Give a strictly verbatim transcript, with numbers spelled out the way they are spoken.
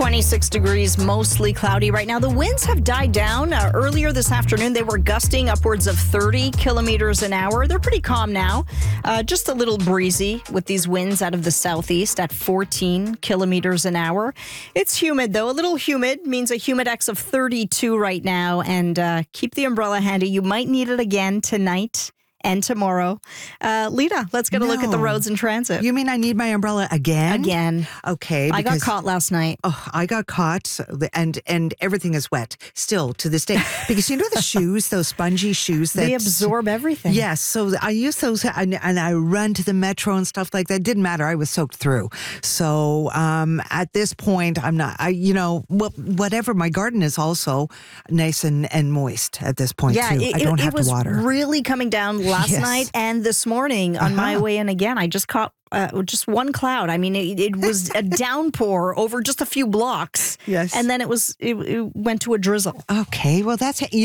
twenty-six degrees, mostly cloudy right now. The winds have died down. Uh, earlier this afternoon, they were gusting upwards of thirty kilometers an hour. They're pretty calm now. Uh, just a little breezy with these winds out of the southeast at fourteen kilometers an hour. It's humid, though. A little humid means a humidex of thirty-two right now. And uh, keep the umbrella handy. You might need it again tonight and tomorrow. Uh, Lita, let's get a No. look at the roads and transit. You mean I need my umbrella again? Again. Okay. I got because- caught last night. Oh, I got caught, and and everything is wet still to this day. Because you know the shoes, those spongy shoes that They absorb everything. Yes, so I use those, and, and I run to the metro and stuff like that. It didn't matter; I was soaked through. So um, at this point, I'm not. I you know wh- whatever. My garden is also nice and, and moist at this point Yeah, too. it, I don't it, have it was to water. really coming down last Yes. night and this morning on my Uh-huh. way in again. I just caught uh, just one cloud. I mean, it, it was a downpour over just a few blocks. Yes. And then it was it, it went to a drizzle. Okay, well that's